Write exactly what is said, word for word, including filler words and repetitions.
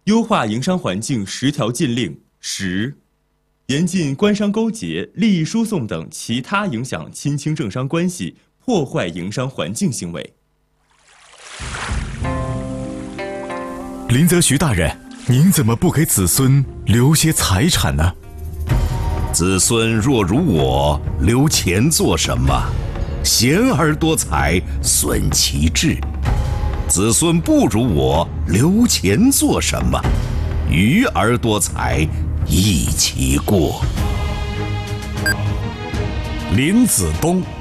优化营商环境十条禁令十，严禁官商勾结、利益输送等其他影响亲清政商关系、破坏营商环境行为。 林则徐大人，您怎么不给子孙留些财产呢？ 子孙若如我，留钱做什么？贤而多财，损其志。子孙不如我，留钱做什么？愚而多财，益其过。 林子东